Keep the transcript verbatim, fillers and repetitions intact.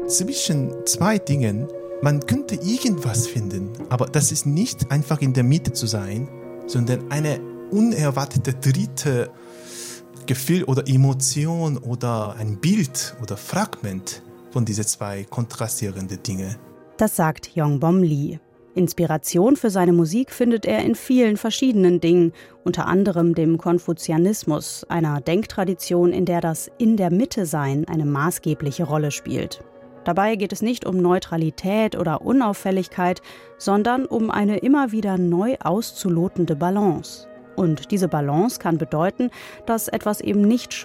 zwischen zwei Dingen, man könnte irgendwas finden, aber das ist nicht einfach in der Mitte zu sein, sondern eine unerwartete dritte Gefühl oder Emotion oder ein Bild oder Fragment von diesen zwei kontrastierenden Dingen. Das sagt Yongbom Lee. Inspiration für seine Musik findet er in vielen verschiedenen Dingen, unter anderem dem Konfuzianismus, einer Denktradition, in der das In der Mitte sein eine maßgebliche Rolle spielt. Dabei geht es nicht um Neutralität oder Unauffälligkeit, sondern um eine immer wieder neu auszulotende Balance. Und diese Balance kann bedeuten, dass etwas eben nicht